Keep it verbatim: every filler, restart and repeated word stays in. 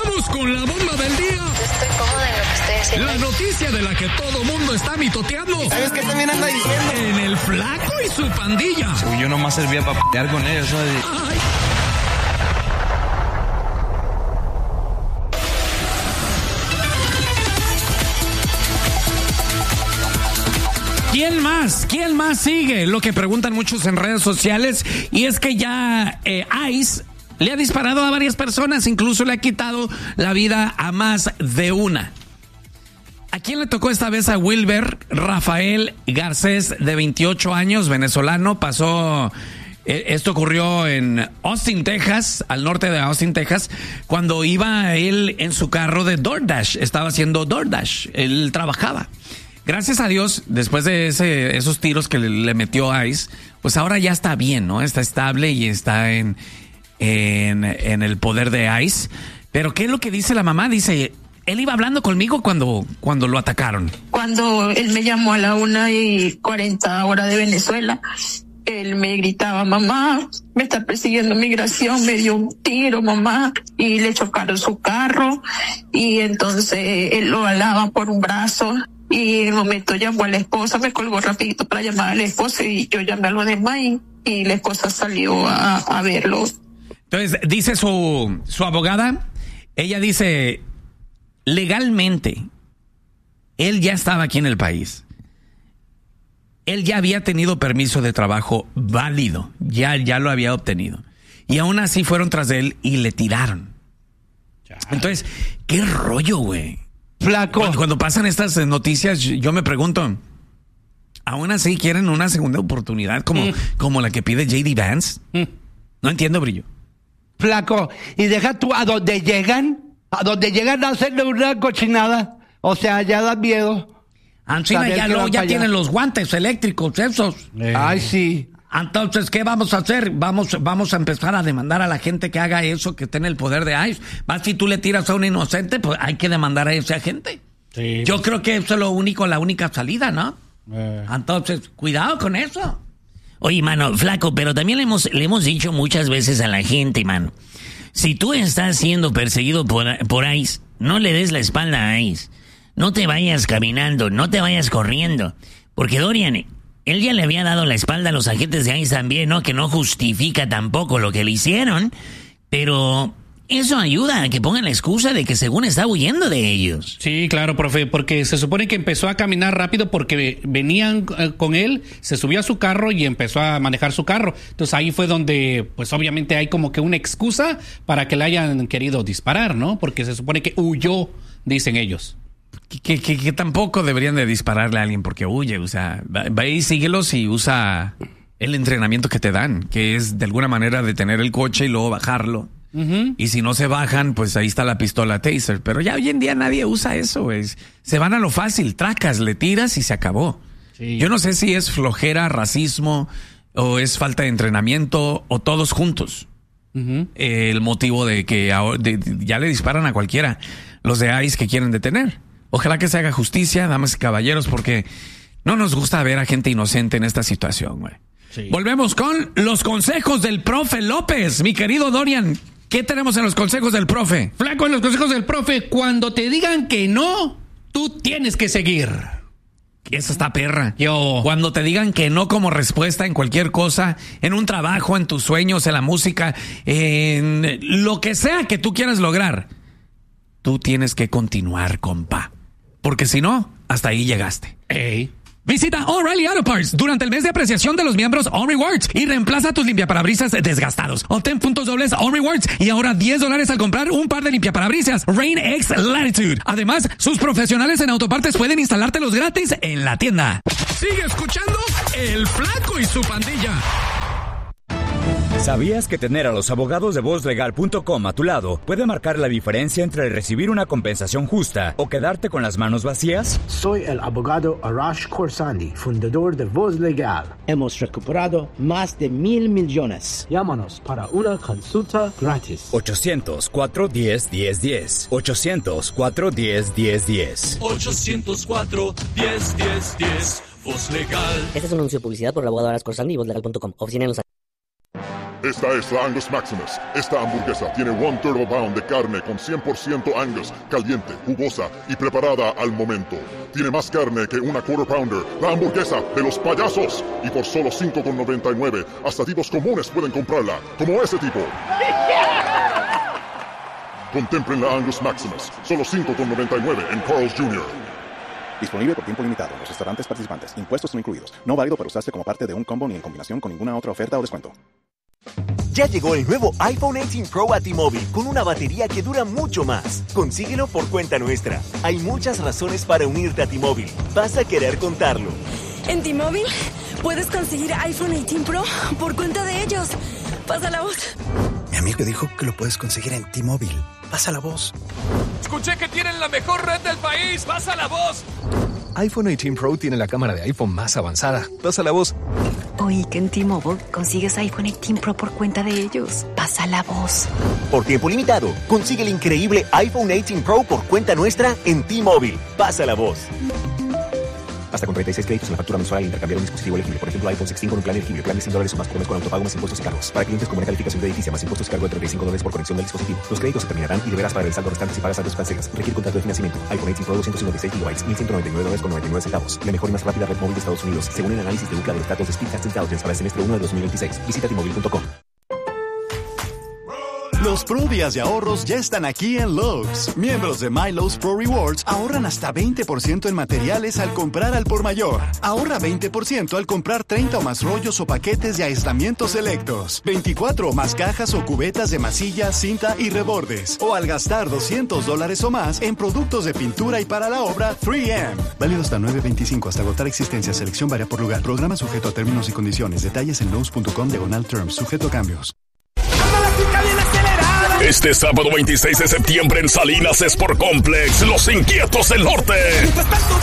Vamos con la bomba del día. Yo estoy cómoda en lo que estoy haciendo. La noticia de la que todo mundo está mitoteando. ¿Sabes qué también anda diciendo? En el Flaco y su pandilla. Uy, yo nomás servía para p***ar con ellos, ¿sabes? Ay. ¿Quién más? ¿Quién más sigue? Lo que preguntan muchos en redes sociales. Y es que ya eh, ICE le ha disparado a varias personas. Incluso le ha quitado la vida a más de una. ¿A quién le tocó esta vez? A Wilber Rafael Garcés, de veintiocho años, venezolano. Pasó... Eh, esto ocurrió en Austin, Texas, al norte de Austin, Texas, cuando iba él en su carro de DoorDash. Estaba haciendo DoorDash. Él trabajaba. Gracias a Dios, después de ese, esos tiros que le, le metió ICE, pues ahora ya está bien, ¿no? Está estable y está en, en, en el poder de ICE. Pero ¿qué es lo que dice la mamá? Dice, él iba hablando conmigo cuando, cuando lo atacaron. Cuando él me llamó a la una y cuarenta hora de Venezuela, él me gritaba, mamá, me está persiguiendo migración, me dio un tiro, mamá, y le chocaron su carro, y entonces él lo alaba por un brazo. Y en el momento llamó a la esposa, me colgó rapidito para llamar a la esposa y yo llamé a los demás y, y la esposa salió a, a verlo. Entonces, dice su, su abogada, ella dice, legalmente, él ya estaba aquí en el país. Él ya había tenido permiso de trabajo válido, ya, ya lo había obtenido. Y aún así fueron tras él y le tiraron. Entonces, ¿qué rollo, güey? Flaco. Cuando, cuando pasan estas noticias, yo me pregunto, ¿aún así quieren una segunda oportunidad como, mm. como la que pide J D Vance? Mm. No entiendo, Brillo. Flaco, y deja tú a donde llegan, a donde llegan a hacerle una cochinada. O sea, ya da miedo. Ancina, ya, luego ya tienen los guantes eléctricos esos. Eh. Ay, sí. Entonces, ¿qué vamos a hacer? Vamos, vamos a empezar a demandar a la gente que haga eso, que esté en el poder de ICE. Más si tú le tiras a un inocente, pues hay que demandar a esa gente. Sí, Yo pues... creo que eso es lo único, la única salida, ¿no? Eh. Entonces, cuidado con eso. Oye, mano, Flaco, pero también le hemos, le hemos dicho muchas veces a la gente, mano. Si tú estás siendo perseguido por, por ICE, no le des la espalda a ICE. No te vayas caminando, no te vayas corriendo. Porque Dorian... él ya le había dado la espalda a los agentes de ICE también, ¿no? Que no justifica tampoco lo que le hicieron, pero eso ayuda a que pongan la excusa de que según está huyendo de ellos. Sí, claro, profe, porque se supone que empezó a caminar rápido porque venían eh, con él, se subió a su carro y empezó a manejar su carro. Entonces ahí fue donde, pues obviamente hay como que una excusa para que le hayan querido disparar, ¿no? Porque se supone que huyó, dicen ellos. Que, que, que tampoco deberían de dispararle a alguien porque huye, o sea, va y síguelos y usa el entrenamiento que te dan, que es de alguna manera detener el coche y luego bajarlo. Uh-huh. Y si no se bajan, pues ahí está la pistola taser. Pero ya hoy en día nadie usa eso, güey. Se van a lo fácil, tracas, le tiras y se acabó. Sí. Yo no sé si es flojera, racismo, o es falta de entrenamiento, o todos juntos. Uh-huh. Eh, el motivo de que ahora, de, de, ya le disparan a cualquiera los de ICE que quieren detener. Ojalá que se haga justicia, damas y caballeros, porque no nos gusta ver a gente inocente en esta situación, güey. Sí. Volvemos con los consejos del profe López. Mi querido Dorian, ¿qué tenemos en los consejos del profe? Flaco, en los consejos del profe, cuando te digan que no, tú tienes que seguir. Esa está perra. Yo. Cuando te digan que no como respuesta en cualquier cosa, en un trabajo, en tus sueños, en la música, en lo que sea que tú quieras lograr, tú tienes que continuar, compa. Porque si no, hasta ahí llegaste. Hey. Visita O'Reilly Auto Parts durante el mes de apreciación de los miembros All Rewards y reemplaza tus limpiaparabrisas desgastados. Obtén puntos dobles All Rewards y ahora diez dólares al comprar un par de limpiaparabrisas Rain X Latitude. Además, sus profesionales en autopartes pueden instalártelos gratis en la tienda. Sigue escuchando El Flaco y su pandilla. ¿Sabías que tener a los abogados de voz legal punto com a tu lado puede marcar la diferencia entre recibir una compensación justa o quedarte con las manos vacías? Soy el abogado Arash Khorsandi, fundador de Voz Legal. Hemos recuperado más de mil millones. Llámanos para una consulta gratis. ochocientos, cuatro uno cero, uno cero uno cero. ochocientos, cuatro uno cero, uno cero uno cero. ochocientos cuatro, uno cero uno cero. Voz Legal. Este es un anuncio de publicidad por el abogado Arash Khorsandi y voz legal punto com. Oficina en Los Ángeles. Esta es la Angus Maximus. Esta hamburguesa tiene one third of a pound de carne con cien por ciento Angus, caliente, jugosa y preparada al momento. Tiene más carne que una quarter pounder, la hamburguesa de los payasos. Y por solo cinco con noventa y nueve, hasta tipos comunes pueden comprarla, como ese tipo. Contemplen la Angus Maximus, solo cinco con noventa y nueve en Carl's junior Disponible por tiempo limitado en los restaurantes participantes. Impuestos no incluidos. No válido para usarse como parte de un combo ni en combinación con ninguna otra oferta o descuento. Ya llegó el nuevo iPhone dieciocho Pro a T-Mobile con una batería que dura mucho más. Consíguelo por cuenta nuestra. Hay muchas razones para unirte a T-Mobile. Vas a querer contarlo. En T-Mobile puedes conseguir iPhone dieciocho Pro por cuenta de ellos. Pasa la voz. Mi amigo dijo que lo puedes conseguir en T-Mobile. Pasa la voz. Escuché que tienen la mejor red del país. Pasa la voz. iPhone dieciocho Pro tiene la cámara de iPhone más avanzada. Pasa la voz. Oí que en T-Mobile consigues iPhone dieciocho Pro por cuenta de ellos. Pasa la voz. Por tiempo limitado, consigue el increíble iPhone dieciocho Pro por cuenta nuestra en T-Mobile. Pasa la voz. Hasta con treinta y seis créditos en la factura mensual al intercambiar un dispositivo elegible. Por ejemplo, iPhone sexteen con un plan elegible. Plan de cien dólares o más por mes con autopago más impuestos y cargos. Para clientes con buena calificación crediticia más impuestos y cargo de treinta y cinco dólares por conexión del dispositivo. Los créditos se terminarán y deberás pagar el saldo restante si pagas saldos cancelas. Requiere contrato de financiamiento. iPhone dieciocho Pro doscientos cincuenta y seis gigabytes, mil ciento noventa y nueve dólares con noventa y nueve centavos. La mejor y más rápida red móvil de Estados Unidos, según el análisis de Ookla de los datos de Speedtest Intelligence para el semestre uno de dos mil veintiséis. Visita T Mobile punto com. Los Pro Días de ahorros ya están aquí en Lowe's. Miembros de My Lowe's Pro Rewards ahorran hasta veinte por ciento en materiales al comprar al por mayor. Ahorra veinte por ciento al comprar treinta o más rollos o paquetes de aislamientos selectos, veinticuatro o más cajas o cubetas de masilla, cinta y rebordes. O al gastar doscientos dólares o más en productos de pintura y para la obra tres eme. Válido hasta nueve veinticinco hasta agotar existencia. Selección varía por lugar. Programa sujeto a términos y condiciones. Detalles en lowes punto com diagonal terms. Sujeto a cambios. Este sábado veintiséis de septiembre en Salinas Sport Complex, Los Inquietos del Norte.